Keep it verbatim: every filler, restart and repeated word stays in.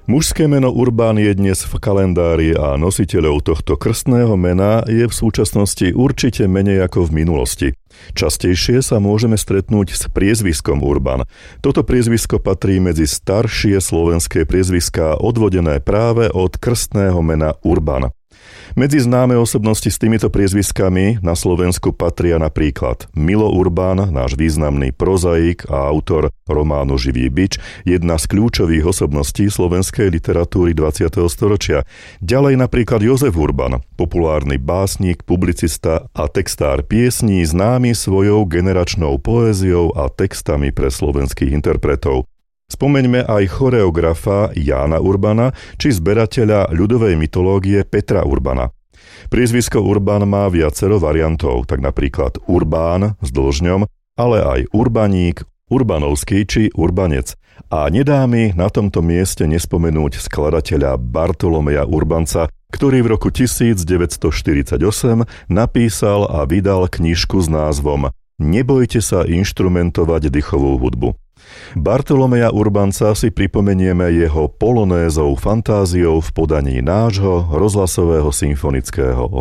Mužské meno Urban je dnes v kalendári a nositeľov tohto krstného mena je v súčasnosti určite menej ako v minulosti. Častejšie sa môžeme stretnúť s priezviskom Urban. Toto priezvisko patrí medzi staršie slovenské priezviská odvodené práve od krstného mena Urban. Medzi známe osobnosti s týmito priezviskami na Slovensku patria napríklad Milo Urban, náš významný prozaik a autor románu Živý bič, jedna z kľúčových osobností slovenskej literatúry dvadsiateho storočia. Ďalej napríklad Jozef Urban, populárny básnik, publicista a textár piesní, známy svojou generačnou poéziou a textami pre slovenských interpretov. Spomeňme aj choreografa Jána Urbana či zberateľa ľudovej mytológie Petra Urbana. Priezvisko Urban má viacero variantov, tak napríklad Urbán s dĺžňom, ale aj Urbaník, Urbanovský či Urbanec. A nedá mi na tomto mieste nespomenúť skladateľa Bartolomeja Urbanca, ktorý v roku devätnásťstoštyridsaťosem napísal a vydal knižku s názvom Nebojte sa inštrumentovať dychovú hudbu. Bartolomeja Urbanca si pripomenieme jeho polonézou fantáziou v podaní nášho rozhlasového symfonického